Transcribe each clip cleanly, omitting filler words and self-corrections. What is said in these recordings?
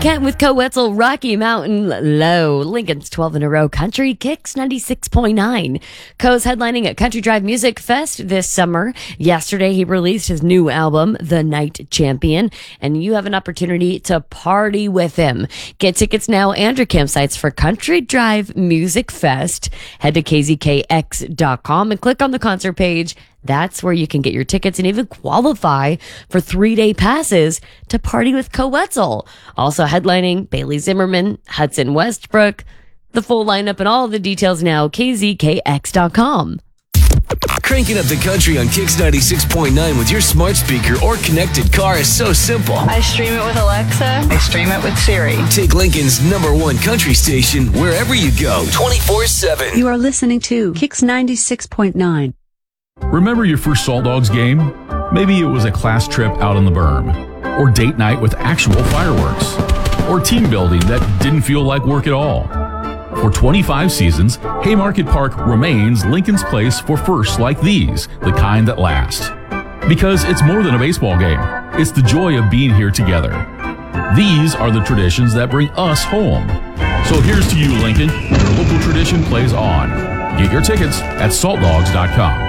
Kent with Coetzel, Rocky Mountain Low. Lincoln's 12 in a row country kicks 96.9. Co's headlining at Country Drive Music Fest this summer. Yesterday, he released his new album, The Night Champion, and you have an opportunity to party with him. Get tickets now and your campsites for Country Drive Music Fest. Head to kzkx.com and click on the concert page. That's where you can get your tickets and even qualify for 3-day passes to party with Coetzel. Also headlining Bailey Zimmerman, Hudson Westbrook. The full lineup and all of the details now, kzkx.com. Cranking up the country on Kix 96.9 with your smart speaker or connected car is so simple. I stream it with Alexa. I stream it with Siri. Take Lincoln's #1 country station wherever you go, 24/7. You are listening to Kix 96.9. Remember your first Salt Dogs game? Maybe it was a class trip out on the berm, or date night with actual fireworks, or team building that didn't feel like work at all. For 25 seasons, Haymarket Park remains Lincoln's place for firsts like these, the kind that last. Because it's more than a baseball game. It's the joy of being here together. These are the traditions that bring us home. So here's to you, Lincoln. Your local tradition plays on. Get your tickets at saltdogs.com.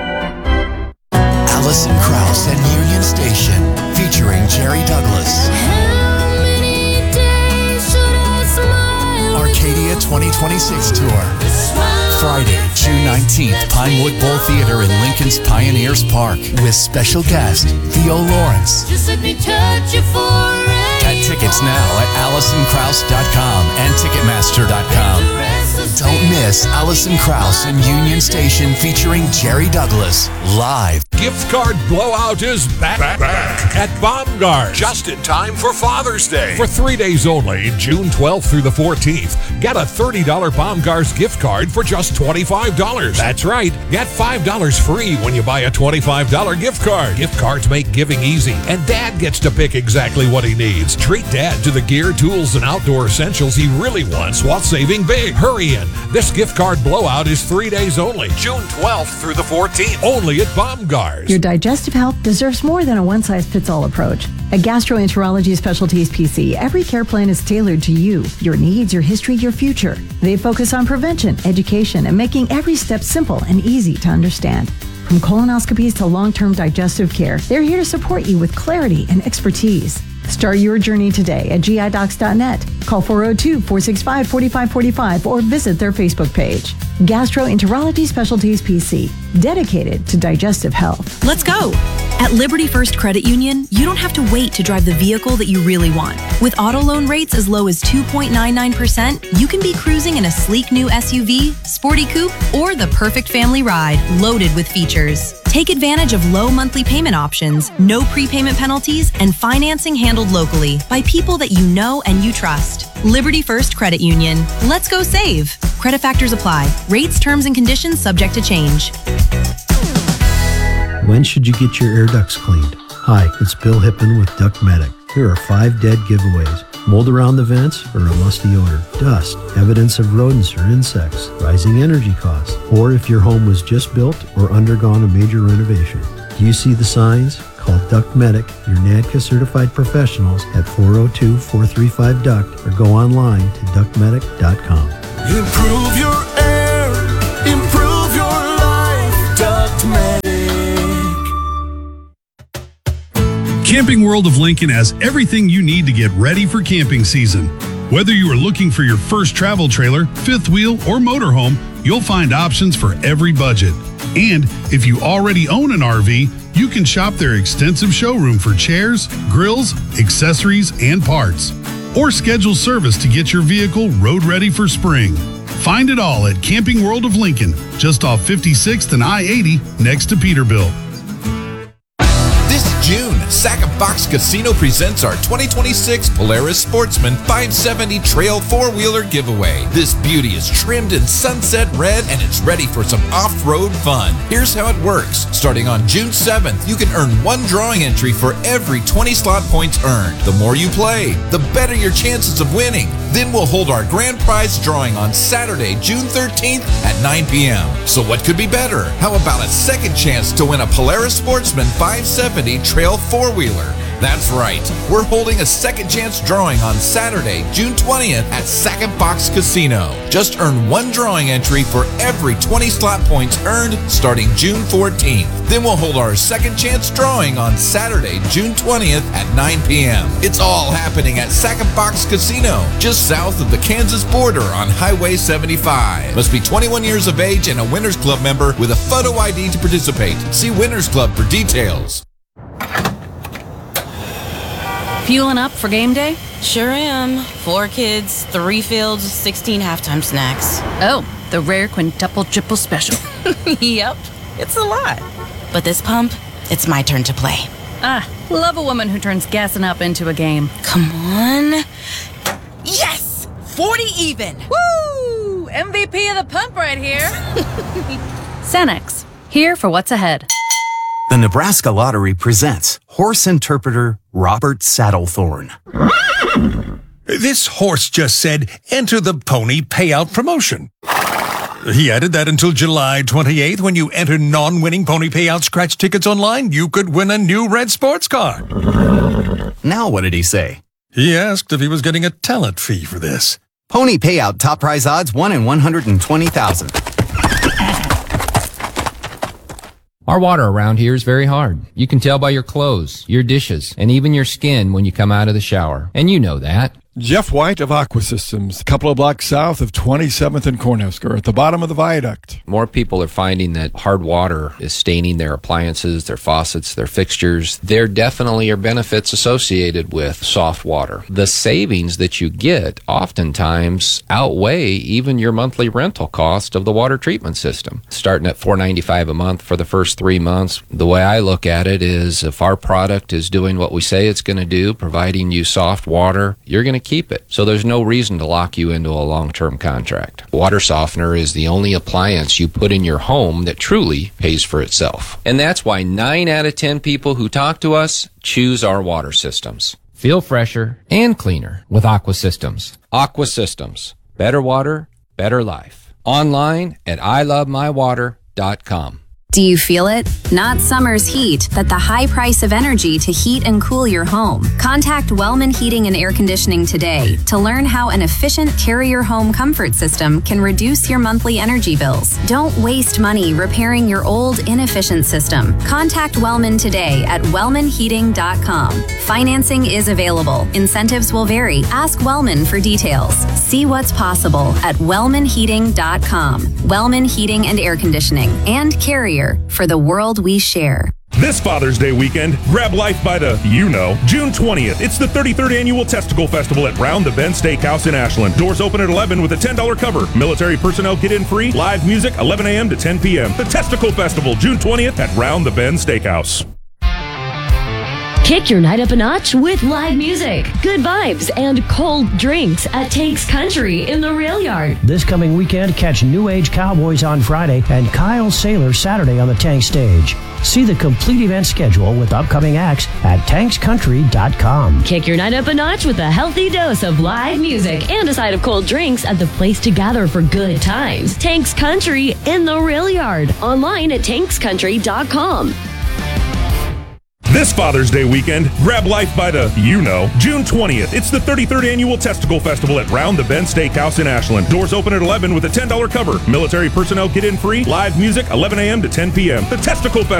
Alison Krauss and Union Station, featuring Jerry Douglas. Arcadia 2026 Tour. Friday, June 19th, Pinewood Bowl Theater in Lincoln's Pioneers Park with special guest Theo Lawrence. Get tickets now at AlisonKrauss.com and Ticketmaster.com. Don't miss Alison Krauss and Union Station featuring Jerry Douglas live. Gift card blowout is back at Baumgars. Just in time for Father's Day. For 3 days only, June 12th through the 14th, get a $30 Baumgars gift card for just $25. That's right. Get $5 free when you buy a $25 gift card. Gift cards make giving easy, and Dad gets to pick exactly what he needs. Treat Dad to the gear, tools, and outdoor essentials he really wants while saving big. Hurry in. This gift card blowout is 3 days only, June 12th through the 14th, only at Baumgars. Your digestive health deserves more than a one-size-fits-all approach. At Gastroenterology Specialties PC, every care plan is tailored to you, your needs, your history, your future. They focus on prevention, education, and making every step simple and easy to understand. From colonoscopies to long-term digestive care, they're here to support you with clarity and expertise. Start your journey today at gidocs.net. Call 402-465-4545 or visit their Facebook page. Gastroenterology Specialties PC, dedicated to digestive health. Let's go! At Liberty First Credit Union, you don't have to wait to drive the vehicle that you really want. With auto loan rates as low as 2.99%, you can be cruising in a sleek new SUV, sporty coupe, or the perfect family ride loaded with features. Take advantage of low monthly payment options, no prepayment penalties, and financing handled locally by people that you know and you trust. Liberty First Credit Union. Let's go save. Credit factors apply. Rates, terms, and conditions subject to change. When should you get your air ducts cleaned? Hi, it's Bill Hippen with Duct Medic. Here are 5 dead giveaways. Mold around the vents or a musty odor, dust, evidence of rodents or insects, rising energy costs, or if your home was just built or undergone a major renovation. Do you see the signs? Call Duct Medic, your NADCA certified professionals at 402-435-DUCT or go online to ductmedic.com. Improve your air, improve your life, Duct Medic. Camping World of Lincoln has everything you need to get ready for camping season. Whether you are looking for your first travel trailer, fifth wheel, or motorhome, you'll find options for every budget. And if you already own an RV, you can shop their extensive showroom for chairs, grills, accessories, and parts. Or schedule service to get your vehicle road ready for spring. Find it all at Camping World of Lincoln, just off 56th and I-80 next to Peterbilt. June, Sack of Box Casino presents our 2026 Polaris Sportsman 570 Trail 4-wheeler giveaway. This beauty is trimmed in sunset red and it's ready for some off-road fun. Here's how it works. Starting on June 7th, you can earn 1 drawing entry for every 20 slot points earned. The more you play, the better your chances of winning. Then we'll hold our grand prize drawing on Saturday, June 13th at 9 p.m. So what could be better? How about a second chance to win a Polaris Sportsman 570 Trail 4-wheeler? That's right. We're holding a second chance drawing on Saturday, June 20th at Second Box Casino. Just earn one drawing entry for every 20 slot points earned starting June 14th. Then we'll hold our second chance drawing on Saturday, June 20th at 9 p.m. It's all happening at Second Box Casino, just south of the Kansas border on Highway 75. Must be 21 years of age and a Winners Club member with a photo ID to participate. See Winners Club for details. Fueling up for game day? Sure am. 4 kids, 3 fields, 16 halftime snacks. Oh, the rare quintuple triple special. Yep, it's a lot. But this pump, it's my turn to play. Love a woman who turns gassing up into a game. Come on. Yes! 40 even! Woo! MVP of the pump right here. Cenex, here for what's ahead. The Nebraska Lottery presents horse interpreter Robert Saddlethorn. This horse just said, enter the pony payout promotion. He added that until July 28th, when you enter non-winning pony payout scratch tickets online, you could win a new red sports car. Now what did he say? He asked if he was getting a talent fee for this. Pony payout top prize odds 1 in 120,000. Our water around here is very hard. You can tell by your clothes, your dishes, and even your skin when you come out of the shower. And you know that. Jeff White of Aqua Systems, a couple of blocks south of 27th and Cornhusker, at the bottom of the viaduct. More people are finding that hard water is staining their appliances, their faucets, their fixtures. There definitely are benefits associated with soft water. The savings that you get oftentimes outweigh even your monthly rental cost of the water treatment system. Starting at $4.95 a month for the first 3 months, the way I look at it is if our product is doing what we say it's going to do, providing you soft water, you're going to keep it. So there's no reason to lock you into a long-term contract. Water softener is the only appliance you put in your home that truly pays for itself. And that's why 9 out of 10 people who talk to us choose our water systems. Feel fresher and cleaner with Aqua Systems. Aqua Systems. Better water, better life. Online at ilovemywater.com. Do you feel it? Not summer's heat, but the high price of energy to heat and cool your home. Contact Wellman Heating and Air Conditioning today to learn how an efficient Carrier home comfort system can reduce your monthly energy bills. Don't waste money repairing your old, inefficient system. Contact Wellman today at wellmanheating.com. Financing is available. Incentives will vary. Ask Wellman for details. See what's possible at wellmanheating.com. Wellman Heating and Air Conditioning and Carrier for the world we share. This Father's Day weekend, grab life by the, June 20th. It's the 33rd Annual Testicle Festival at Round the Bend Steakhouse in Ashland. Doors open at 11 with a $10 cover. Military personnel get in free. Live music, 11 a.m. to 10 p.m. The Testicle Festival, June 20th at Round the Bend Steakhouse. Kick your night up a notch with live music, good vibes, and cold drinks at Tanks Country in the Rail Yard. This coming weekend, catch New Age Cowboys on Friday and Kyle Saylor Saturday on the Tank stage. See the complete event schedule with upcoming acts at tankscountry.com. Kick your night up a notch with a healthy dose of live music and a side of cold drinks at the place to gather for good times. Tanks Country in the Rail Yard. Online at tankscountry.com. This Father's Day weekend, grab life by the, June 20th. It's the 33rd Annual Testicle Festival at Round the Bend Steakhouse in Ashland. Doors open at 11 with a $10 cover. Military personnel get in free. Live music, 11 a.m. to 10 p.m. The Testicle Festival.